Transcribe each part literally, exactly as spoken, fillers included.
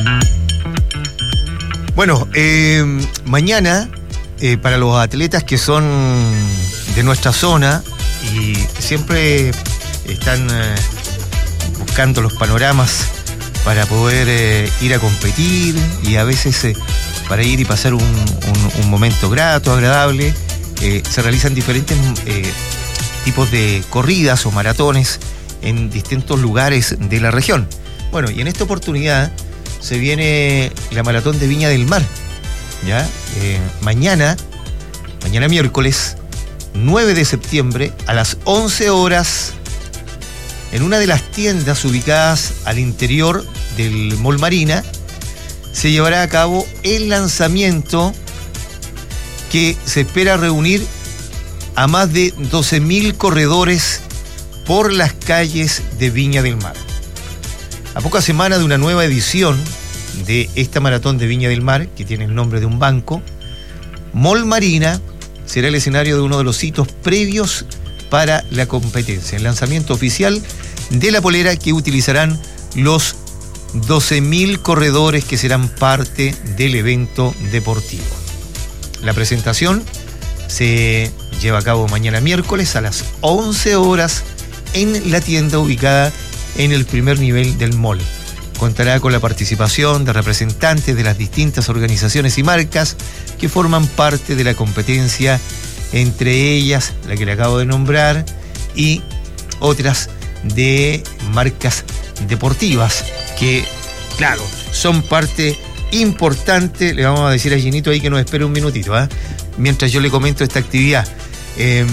Bueno, eh, mañana, eh, para los atletas que son de nuestra zona y siempre están eh, buscando los panoramas para poder eh, ir a competir y a veces eh, para ir y pasar un, un, un momento grato, agradable, eh, se realizan diferentes eh, tipos de corridas o maratones en distintos lugares de la región. Bueno, y en esta oportunidad se viene la maratón de Viña del Mar, ¿ya? Eh, mañana, mañana miércoles, nueve de septiembre, a las once horas, en una de las tiendas ubicadas al interior del Mall Marina, se llevará a cabo el lanzamiento que se espera reunir a más de doce mil corredores por las calles de Viña del Mar. A pocas semanas de una nueva edición de esta maratón de Viña del Mar, que tiene el nombre de un banco, Mall Marina será el escenario de uno de los hitos previos para la competencia, el lanzamiento oficial de la polera que utilizarán los doce mil corredores que serán parte del evento deportivo. La presentación se lleva a cabo mañana miércoles a las once horas en la tienda ubicada en el primer nivel del mall. Contará con la participación de representantes de las distintas organizaciones y marcas que forman parte de la competencia, entre ellas la que le acabo de nombrar y otras de marcas deportivas que, claro, son parte importante. Le vamos a decir a Ginito ahí que nos espere un minutito, ¿eh? Mientras yo le comento esta actividad. Eh,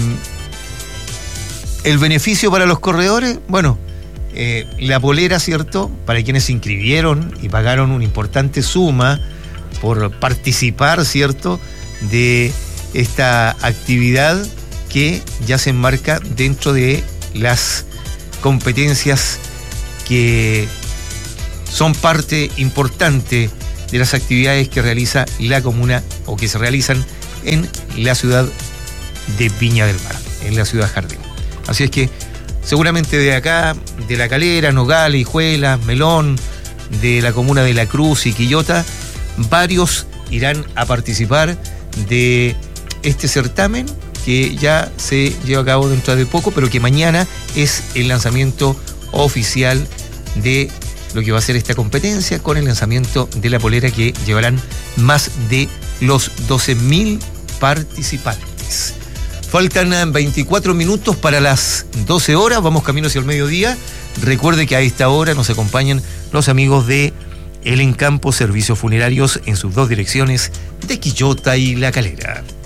el beneficio para los corredores, bueno, Eh, la polera, ¿cierto? Para quienes se inscribieron y pagaron una importante suma por participar, ¿cierto?, de esta actividad que ya se enmarca dentro de las competencias que son parte importante de las actividades que realiza la comuna o que se realizan en la ciudad de Viña del Mar, en la ciudad Jardín. Así es que seguramente de acá, de La Calera, Nogales, Hijuelas, Melón, de la comuna de La Cruz y Quillota, varios irán a participar de este certamen que ya se lleva a cabo dentro de poco, pero que mañana es el lanzamiento oficial de lo que va a ser esta competencia, con el lanzamiento de la polera que llevarán más de los doce mil participantes. Faltan veinticuatro minutos para las doce horas, vamos camino hacia el mediodía. Recuerde que a esta hora nos acompañan los amigos de El Encampo Servicios Funerarios en sus dos direcciones de Quillota y La Calera.